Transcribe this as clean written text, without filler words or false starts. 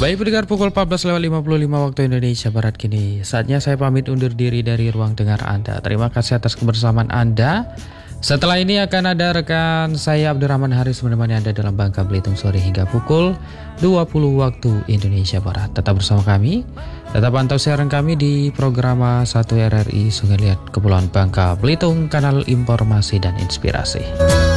Baik pendengar, pukul 14.55 waktu Indonesia Barat kini. Saatnya saya pamit undur diri dari ruang dengar Anda. Terima kasih atas kebersamaan Anda. Setelah ini akan ada rekan saya Abdurrahman Haris menemani Anda dalam Bangka Belitung sore hingga pukul 20 waktu Indonesia Barat. Tetap bersama kami. Tetap pantau siaran kami di program 1 RRI Sungai Liat Kepulauan Bangka Belitung, kanal informasi dan inspirasi.